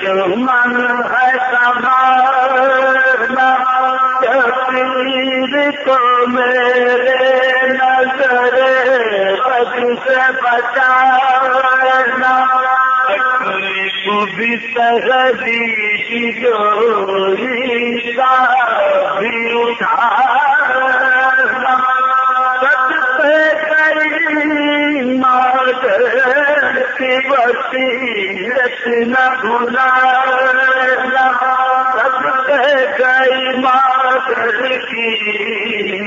दुश्मन है संभालना, तकदीर को मेरे नजरे बद से बचाना, को भी सहदी जोरी का भी उठाना, सच पे गई मादर की वसीयत न भुलाना, सच पे गई मादर की